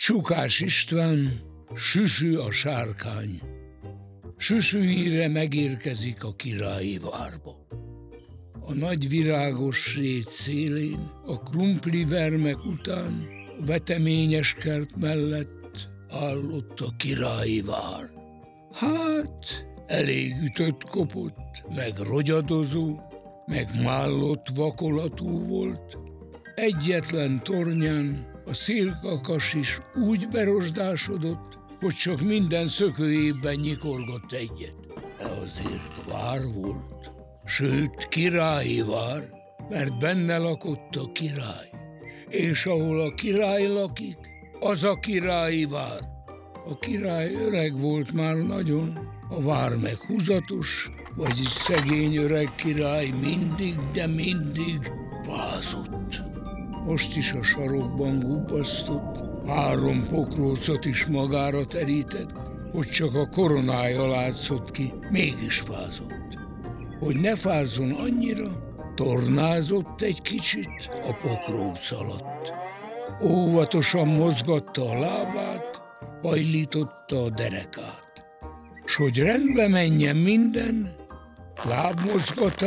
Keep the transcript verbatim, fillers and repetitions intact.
Csukás István, Süsü a sárkány. Süsü híre megérkezik a királyi várba. A nagy virágos rét szélén, a krumpli vermek után, a veteményes kert mellett állott a királyi vár. Hát, elég ütött-kopott, meg rogyadozó, meg mállott vakolatú volt. Egyetlen tornyán a szélkakas is úgy berosdásodott, hogy csak minden szökőjében nyikorgott egyet. De azért vár volt, sőt királyi vár, mert benne lakott a király. És ahol a király lakik, az a királyi vár. A király öreg volt már nagyon, a vár meg húzatos, vagyis szegény öreg király mindig, de mindig fázott. Most is a sarokban gubbasztott, három pokrócot is magára terített, hogy csak a koronája látszott ki, mégis fázott. Hogy ne fázzon annyira, tornázott egy kicsit a pokróc alatt. Óvatosan mozgatta a lábát, hajlította a derekát. S hogy rendbe menjen minden, lábmozgatás